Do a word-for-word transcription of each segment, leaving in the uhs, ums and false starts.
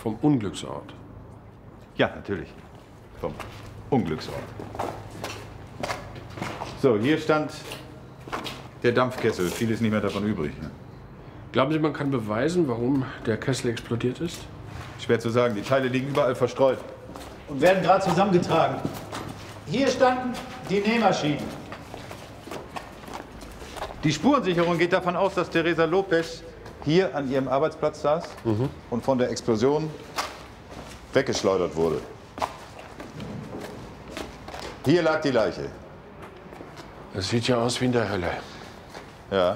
Vom Unglücksort? Ja, natürlich. Vom Unglücksort. So, hier stand der Dampfkessel. Viel ist nicht mehr davon übrig. Ne? Glauben Sie, man kann beweisen, warum der Kessel explodiert ist? Schwer zu sagen. Die Teile liegen überall verstreut. Und werden gerade zusammengetragen. Hier standen die Nähmaschinen. Die Spurensicherung geht davon aus, dass Teresa Lopez hier an ihrem Arbeitsplatz saß mhm. und von der Explosion weggeschleudert wurde. Hier lag die Leiche. Das sieht ja aus wie in der Hölle. Ja.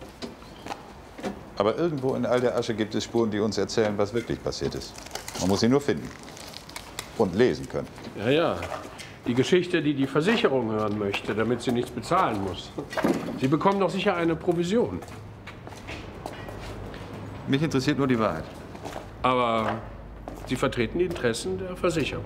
Aber irgendwo in all der Asche gibt es Spuren, die uns erzählen, was wirklich passiert ist. Man muss sie nur finden und lesen können. Ja, ja. Die Geschichte, die die Versicherung hören möchte, damit sie nichts bezahlen muss. Sie bekommen doch sicher eine Provision. Mich interessiert nur die Wahrheit. Aber Sie vertreten die Interessen der Versicherung.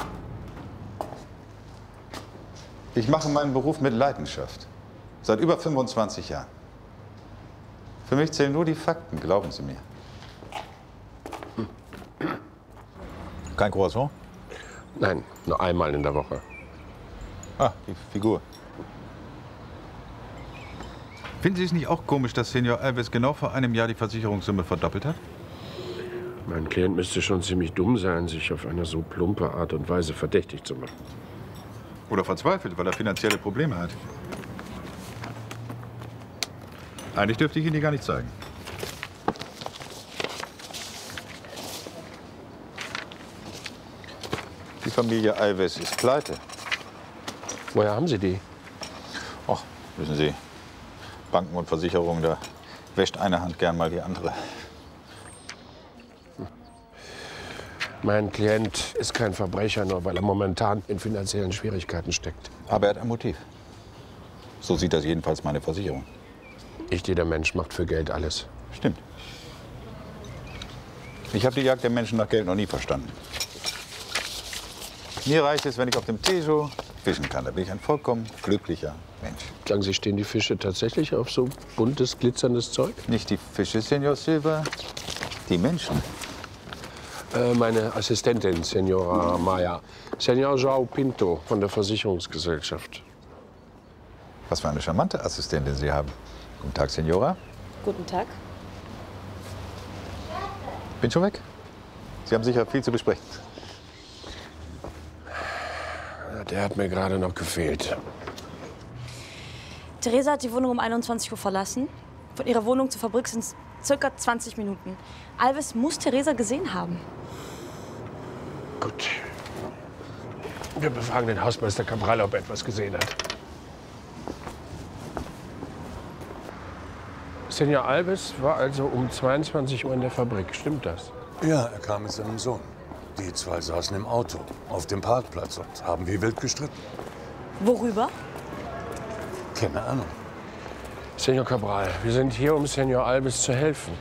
Ich mache meinen Beruf mit Leidenschaft. Seit über fünfundzwanzig Jahren. Für mich zählen nur die Fakten, glauben Sie mir. Hm. Kein Croissant? Nein, nur einmal in der Woche. Ah, die Figur. Finden Sie es nicht auch komisch, dass Senor Alves genau vor einem Jahr die Versicherungssumme verdoppelt hat? Mein Klient müsste schon ziemlich dumm sein, sich auf eine so plumpe Art und Weise verdächtig zu machen. Oder verzweifelt, weil er finanzielle Probleme hat. Eigentlich dürfte ich Ihnen die gar nicht zeigen. Die Familie Alves ist pleite. Woher haben Sie die? Ach, wissen Sie, Banken und Versicherungen, da wäscht eine Hand gern mal die andere. Mein Klient ist kein Verbrecher, nur weil er momentan in finanziellen Schwierigkeiten steckt. Aber er hat ein Motiv. So sieht das jedenfalls meine Versicherung. Nicht jeder Mensch macht für Geld alles. Stimmt. Ich habe die Jagd der Menschen nach Geld noch nie verstanden. Mir reicht es, wenn ich auf dem Tejo fischen kann. Da bin ich ein vollkommen glücklicher Mensch. Sagen Sie, stehen die Fische tatsächlich auf so buntes, glitzerndes Zeug? Nicht die Fische, Senor Silva, die Menschen. Äh, meine Assistentin, Senora Maya. Senor João Pinto von der Versicherungsgesellschaft. Was für eine charmante Assistentin Sie haben. Guten Tag, Senora. Guten Tag. Bin schon weg. Sie haben sicher viel zu besprechen. Ja, der hat mir gerade noch gefehlt. Teresa hat die Wohnung um einundzwanzig Uhr verlassen. Von ihrer Wohnung zur Fabrik sind es circa zwanzig Minuten. Alves muss Teresa gesehen haben. Gut. Wir befragen den Hausmeister Cabral, ob er etwas gesehen hat. Senor Alves war also um zweiundzwanzig Uhr in der Fabrik. Stimmt das? Ja, er kam mit seinem Sohn. Die zwei saßen im Auto auf dem Parkplatz und haben wie wild gestritten. Worüber? Keine Ahnung. Senor Cabral, wir sind hier, um Senor Alves zu helfen.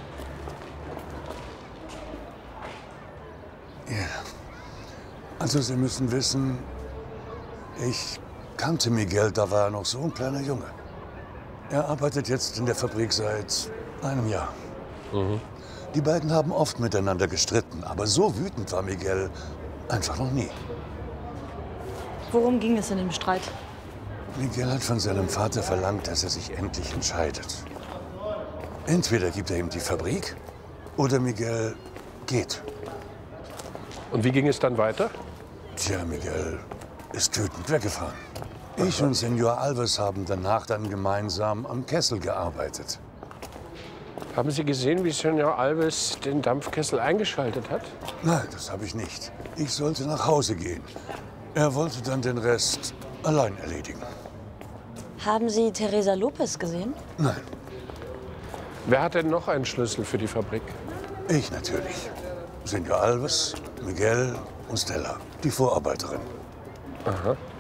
Ja. Also, Sie müssen wissen, ich kannte Miguel, da war er noch so ein kleiner Junge. Er arbeitet jetzt in der Fabrik seit einem Jahr. Mhm. Die beiden haben oft miteinander gestritten, aber so wütend war Miguel einfach noch nie. Worum ging es in dem Streit? Miguel hat von seinem Vater verlangt, dass er sich endlich entscheidet. Entweder gibt er ihm die Fabrik oder Miguel geht. Und wie ging es dann weiter? Tja, Miguel ist wütend weggefahren. Ich und Senor Alves haben danach dann gemeinsam am Kessel gearbeitet. Haben Sie gesehen, wie Senor Alves den Dampfkessel eingeschaltet hat? Nein, das habe ich nicht. Ich sollte nach Hause gehen. Er wollte dann den Rest allein erledigen. Haben Sie Teresa Lopez gesehen? Nein, Wer hat denn noch einen Schlüssel für die Fabrik? ich natürlich. Senor Alves, Miguel und Stella, die Vorarbeiterin. Aha.